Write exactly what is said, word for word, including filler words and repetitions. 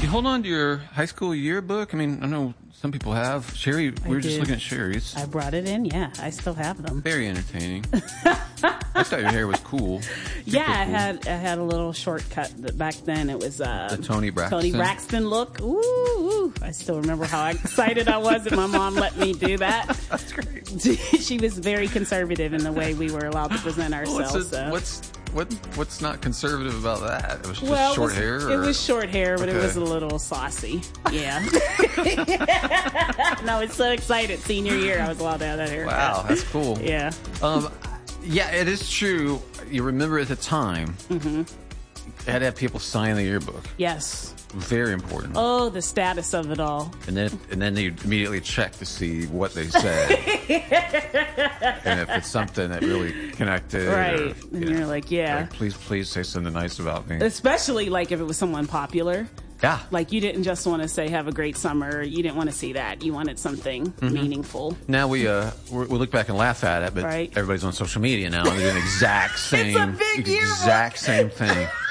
you hold on to your high school yearbook? I mean, I know some people have. Sherry, we I were just did. looking at Sherry's. I brought it in. Yeah, I still have them. Very entertaining. I thought your hair was cool. Super Yeah, I cool. had I had a little shortcut that back then. It was uh, The Tony Braxton. Tony Braxton look. Ooh, ooh, I still remember how excited I was that my mom let me do that. That's great. She was very conservative in the way we were allowed to present ourselves. What's, it, so. what's what what's not conservative about that? It was just well, short it was, hair. It or- was short hair, but Okay. it was a little saucy. Yeah. No, I was so excited. Senior year, I was allowed to have that haircut. Wow, that's cool. Yeah. Um, yeah, it is true. You remember at the time, mm-hmm. you had to have people sign the yearbook. Yes. Very important. Oh, the status of it all. And then and then you immediately check to see what they said. And if it's something that really connected. Right. Or, And you you're know, like, yeah. like, please, please say something nice about me. Especially like if it was someone popular. Yeah. Like you didn't just want to say have a great summer. You didn't want to see that. You wanted something Mm-hmm. meaningful. Now we uh we we look back and laugh at it, but Right. everybody's on social media now and they're doing the exact same big yearbook. exact same thing.